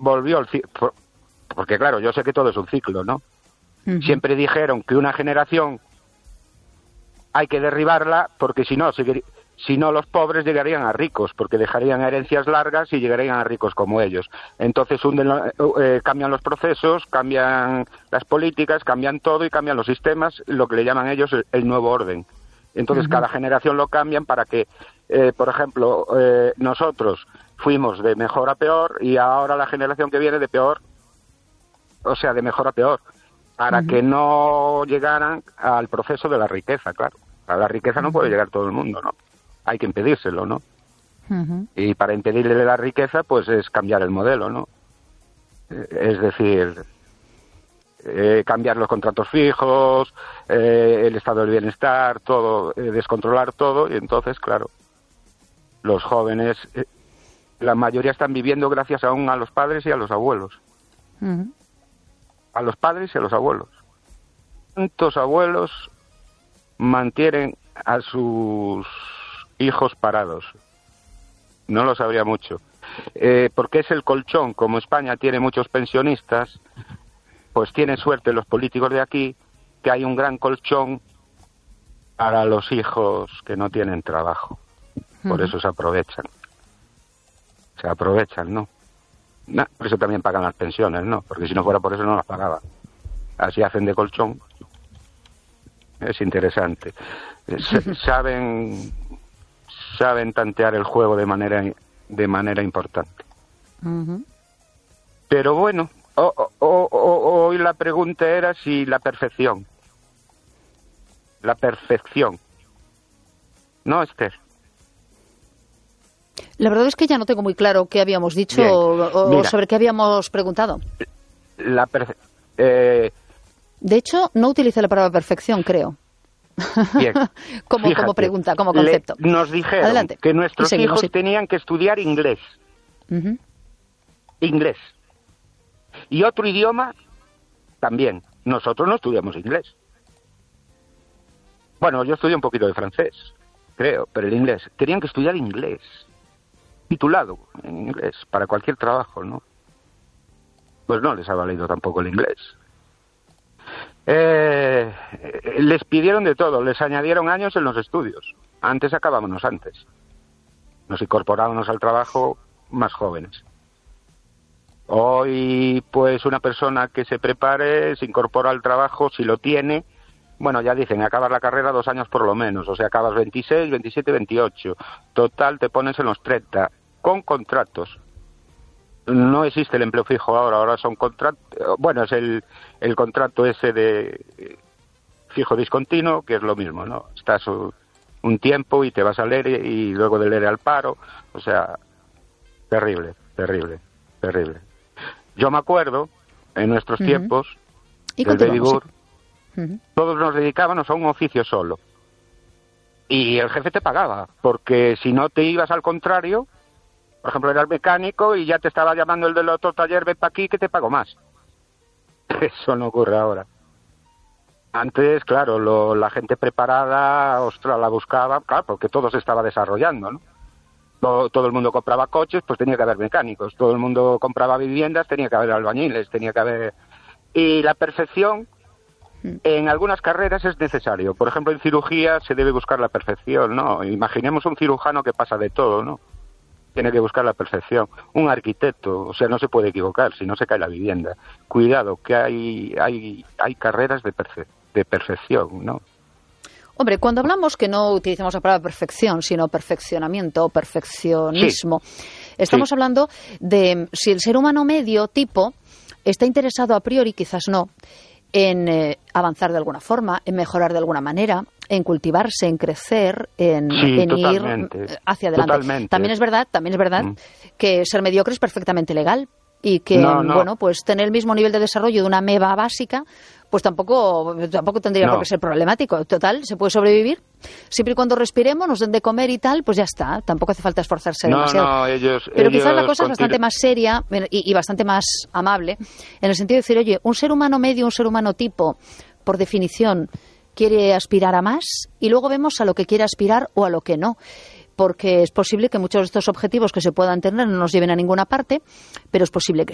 volvió porque claro, yo sé que todo es un ciclo, ¿no? Uh-huh. Siempre dijeron que una generación hay que derribarla porque si no los pobres llegarían a ricos, porque dejarían herencias largas y llegarían a ricos como ellos. Entonces cambian los procesos, cambian las políticas, cambian todo y cambian los sistemas, lo que le llaman ellos el nuevo orden. Entonces cada generación lo cambian para que, por ejemplo, nosotros fuimos de mejor a peor y ahora la generación que viene de peor, o sea, de mejor a peor, para que no llegaran al proceso de la riqueza, claro. A la riqueza no puede llegar todo el mundo, ¿no? Hay que impedírselo, ¿no? Y para impedirle la riqueza, pues es cambiar el modelo, ¿no? Es decir, cambiar los contratos fijos, el estado del bienestar, todo, descontrolar todo, y entonces, claro, los jóvenes, la mayoría están viviendo gracias aún a los padres y a los abuelos. A los padres y a los abuelos. ¿Cuántos abuelos mantienen a sus hijos parados? No lo sabría mucho. Porque es el colchón. Como España tiene muchos pensionistas, pues tienen suerte los políticos de aquí que hay un gran colchón para los hijos que no tienen trabajo. Por eso se aprovechan. Se aprovechan, ¿no? Por eso también pagan las pensiones, ¿no? Porque si no fuera por eso no las pagaban. Así hacen de colchón. Es interesante. Saben tantear el juego de manera importante. Pero bueno, hoy la pregunta era si la perfección. ¿No, Esther? La verdad es que ya no tengo muy claro qué habíamos dicho o sobre qué habíamos preguntado. De hecho, no utilicé la palabra perfección, creo. Bien. como pregunta, como concepto. Nos dijeron Adelante. Que nuestros hijos tenían que estudiar inglés. Inglés. Y otro idioma también. Nosotros no estudiamos inglés. Bueno, yo estudié un poquito de francés, creo, pero el inglés. Tenían que estudiar inglés. Titulado en inglés, para cualquier trabajo, ¿no? Pues no les ha valido tampoco el inglés. Les pidieron de todo, les añadieron años en los estudios. Antes acabábamos antes. Nos incorporábamos al trabajo más jóvenes. Hoy, pues, una persona que se prepare, se incorpora al trabajo, si lo tiene, bueno, ya dicen, acabas la carrera 2 años por lo menos, o sea, acabas 26, 27, 28. Total, te pones en los 30, con contratos. No existe el empleo fijo ahora son contratos, bueno, es el contrato ese de fijo discontinuo, que es lo mismo, ¿no? Estás un tiempo y te vas al ERE y luego del ERE al paro, o sea, terrible. Yo me acuerdo, en nuestros tiempos, del Baby Boom, todos nos dedicábamos a un oficio solo. Y el jefe te pagaba, porque si no te ibas al contrario, por ejemplo, eras mecánico y ya te estaba llamando el del otro taller, ven para aquí que te pago más. Eso no ocurre ahora. Antes, claro, la gente preparada, ostras, la buscaba, claro, porque todo se estaba desarrollando, ¿no? Todo el mundo compraba coches, pues tenía que haber mecánicos. Todo el mundo compraba viviendas, tenía que haber albañiles, tenía que haber... Y la perfección, en algunas carreras es necesario. Por ejemplo, en cirugía se debe buscar la perfección, ¿no? Imaginemos un cirujano que pasa de todo, ¿no? Tiene que buscar la perfección. Un arquitecto, o sea, no se puede equivocar, si no se cae la vivienda. Cuidado, que hay carreras de perfección, ¿no? Hombre, cuando hablamos que no utilizamos la palabra perfección, sino perfeccionamiento o perfeccionismo, estamos hablando de si el ser humano medio tipo está interesado a priori, quizás no, en avanzar de alguna forma, en mejorar de alguna manera, en cultivarse, en crecer, en ir hacia adelante. Totalmente. También es verdad que ser mediocre es perfectamente legal y que, bueno, pues tener el mismo nivel de desarrollo de una ameba básica, pues tampoco tendría por qué ser problemático. Total, se puede sobrevivir. Siempre y cuando respiremos, nos den de comer y tal, pues ya está. Tampoco hace falta esforzarse demasiado. Pero quizás la cosa es bastante más seria y bastante más amable, en el sentido de decir, oye, un ser humano medio, un ser humano tipo, por definición, quiere aspirar a más y luego vemos a lo que quiere aspirar o a lo que no. Porque es posible que muchos de estos objetivos que se puedan tener no nos lleven a ninguna parte, pero es posible que